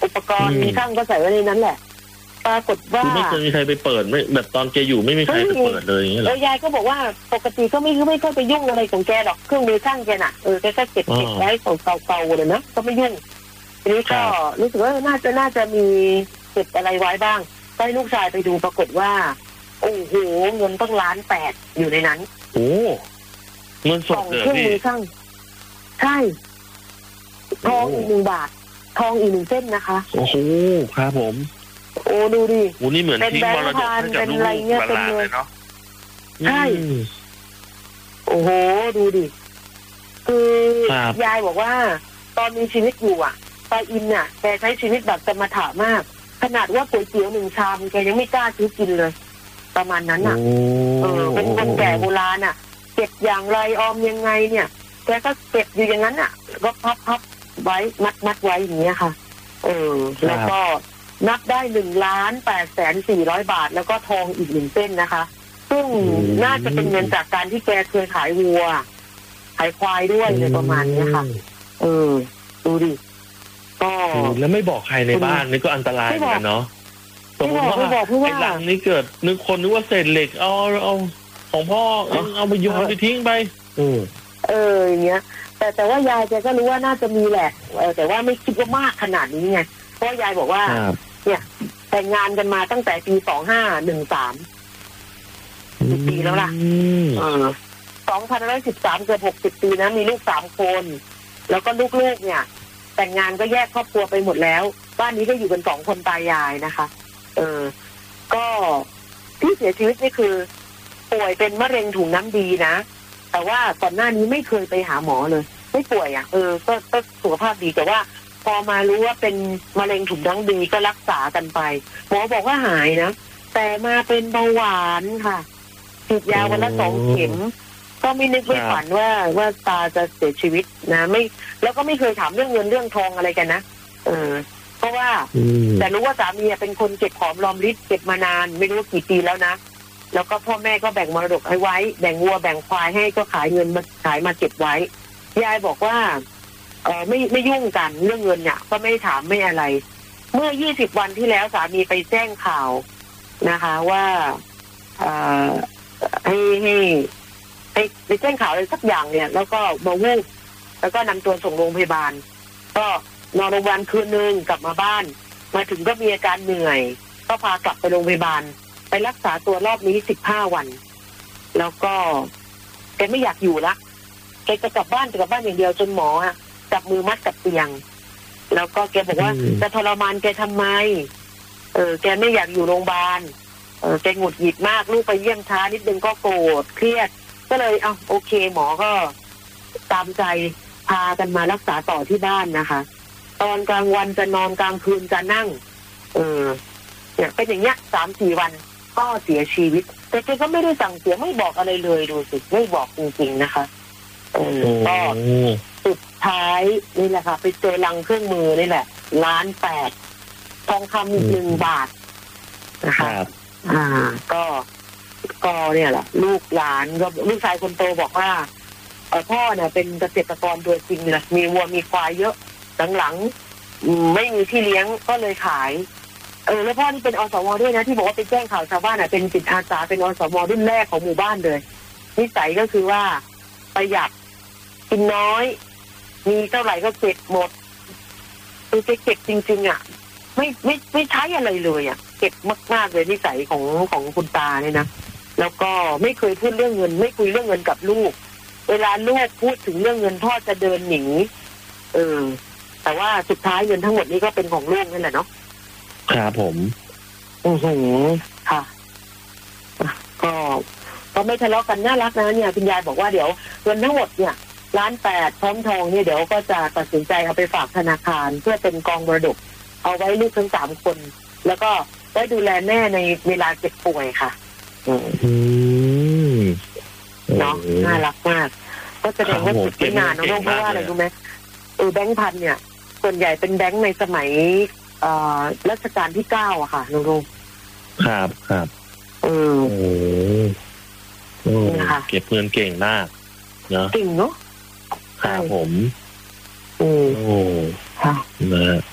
อุปกรณ์ช่างก็ใส่ไว้ในนั้นแหละปรากฏว่าไม่เคยมีใครไปเปิดไม่แบบตอนแกอยู่ไม่มีใครไปเปิดเลยอย่างเงี้ยเหรอยายก็บอกว่าปกติก็ไม่ค่อยไปยุ่งอะไรของแกหรอกเครื่องมือช่างแกน่ะแกก็เก็บไว้เก่าๆเลยนะก็ไม่ยุ่งทีนี้ก็รู้สึกว่าน่าจะมีเก็บอะไรไว้บ้างก็ให้ลูกชายไปดูปรากฏว่าโอ้โหเงินต้อง1,800,000อยู่ในนั้นโอ้เงินสดเลยเครื่องมือช่างใช่ทองอีก1 บาททองอีก1 เส้นนะคะโอ้โหครับผมโอ้ดูดิโอ้นี่เหมือนทิ้งมรดกให้กับลูกหลานเลยเนาะใช่โอ้โหดูดิคือยายบอกว่าตอนมีชีวิตอยู่อ่ะตาอินเนี่ยแกใช้ชีวิตแบบสมถะมากขนาดว่าก๋วยเตี๋ยว1 ชามแกยังไม่กล้าซื้อกินเลยประมาณนั้นอ่ะเป็นคนแก่โบราณอ่ะเก็บอย่างไรออมยังไงเนี่ยแกก็เก็บอยู่อย่างนั้นอ่ะก็พับไว้มัดไว้อย่างเงี้ยค่ะแล้วก็นับได้1,840,000 บาทแล้วก็ทองอีก1 เส้นนะคะซึ่งน่าจะเป็นเงินจากการที่แกเคยขายวัวขายควายด้วยในประมาณนี้ค่ะดูดิก็แล้วไม่บอกใครในบ้านนี่ก็อันตรายเหมือนกันเนาะสมมติว่าไอ้หลังนี้เกิดนึกว่าเศษเหล็กเอาของพ่อเอาไปโยนไปทิ้งไปอย่างเงี้ยแต่ว่ายายแกก็รู้ว่าน่าจะมีแหละแต่ว่าไม่คิดว่ามากขนาดนี้ไงเพราะยายบอกว่าเนี่ยแต่งงานกันมาตั้งแต่ปี2513ปีแล้วล่ะ2513เกือบ60 ปีนะมีลูก3 คนแล้วก็ลูกๆเนี่ยแต่งงานก็แยกครอบครัวไปหมดแล้วบ้านนี้ก็อยู่กัน2 คนตายายนะคะก็ที่เสียชีวิตนี่คือป่วยเป็นมะเร็งถุงน้ำดีนะแต่ว่าก่อนหน้านี้ไม่เคยไปหาหมอเลยไม่ป่วยก็สุขภาพดีแต่ว่าพอมารู้ว่าเป็นมะเร็งถุงน้ำดีก็รักษากันไปหมอบอกว่าหายนะแต่มาเป็นเบาหวานค่ะฉีดยาวันละ2 เข็มก็ไม่นึกไม่ฝันว่าตาจะเสียชีวิตนะไม่แล้วก็ไม่เคยถามเรื่องเงินเรื่องทองอะไรกันนะเพราะว่าแต่รู้ว่าสามีเป็นคนเก็บหอมรอมริบเก็บมานานไม่รู้กี่ปีแล้วนะแล้วก็พ่อแม่ก็แบ่งมรดกให้ไว้แบ่งวัวแบ่งควายให้ก็ขายเงินมาขายมาเก็บไว้ยายบอกว่าไม่ยุ่งกันเรื่องเงินเนี่ยก็ไม่ถามไม่อะไรเมื่อ20 วันที่แล้วสามีไปแจ้งข่าวนะคะว่าให้ไปแจ้งข่าวอะไรสักอย่างเนี่ยแล้วก็มาวูบแล้วก็นำตัวส่งโรงพยาบาลก็นอนโรงพยาบาลคืนนึงกลับมาบ้านมาถึงก็มีอาการเหนื่อยก็พากลับไปโรงพยาบาลไปรักษาตัวรอบนี้15 วันแล้วก็แกไม่อยากอยู่ละแกจะกลับบ้านอย่างเดียวจนหมอจับมือมัดกับเตียงแล้วก็แกบอกว่าจะทรมานแกทำไมแกไม่อยากอยู่โรงพยาบาลแกหงุดหงิดมากลูกไปเยี่ยมช้านิดนึงก็โกรธเครียดก็เลยโอเคหมอก็ตามใจพากันมารักษาต่อที่บ้านนะคะตอนกลางวันจะนอนกลางคืนจะนั่งเนี่ยเป็นอย่างเงี้ย3-4 วันก็เสียชีวิตแต่แกก็ไม่ได้สั่งเสียไม่บอกอะไรเลยดูสิไม่บอกจริงๆนะคะก็สุดท้ายนี่แหละค่ะไปเจอลังเครื่องมือนี่แหละ1,800,000ทองคำอีก1 บาทนะคะก็เนี่ยแหละลูกหลานก็ลูกชายคนโตบอกว่าพ่อเนี่ยเป็นเกษตรกรตัวจริงนะมีวัวมีควายเยอะหลังๆไม่มีที่เลี้ยงก็เลยขายแล้วพ่อนี่เป็นอสม.ด้วยนะที่บอกว่าไปแจ้งข่าวชาวบ้านเป็นจิตอาสาเป็นอสม.รุ่นแรกของหมู่บ้านเลยนิสัยก็คือว่าประหยัดกินน้อยมีเท่าไหร่ก็เก็บหมดคือเก็บจริงๆไม่ใช้อะไรเลยเก็บมากๆเลยนิสัยของคุณตาเนี่ยนะแล้วก็ไม่เคยพูดเรื่องเงินไม่คุยเรื่องเงินกับลูกเวลาลูกพูดถึงเรื่องเงินพ่อจะเดินหนีแต่ว่าสุดท้ายเงินทั้งหมดนี้ก็เป็นของลูกนั่นแหละเนาะครับผมค่ะก็ไม่ทะเลาะกันน่ารักนะเนี่ยคุณยายบอกว่าเดี๋ยวเงินทั้งหมดเนี่ย1,800,000พร้อมทองเนี่ยเดี๋ยวก็จะตัดสินใจเอาไปฝากธนาคารเพื่อเป็นกองมรดกเอาไว้ลูกทั้ง3 คนแล้วก็ได้ดูแลแม่ในเวลาเจ็บป่วยค่ะเนาะน่ารักมากก็แสดงว่าสุดไม่นานน้องเพราะว่าอะไรรู้ไหมแบงค์พันเนี่ยส่วนใหญ่เป็นแบงค์ในสมัยรัชกาลที่9อะค่ะน้องครับเก็บเงินเก่งมากเนาะเก่งเนาะครับผมค่ะนะ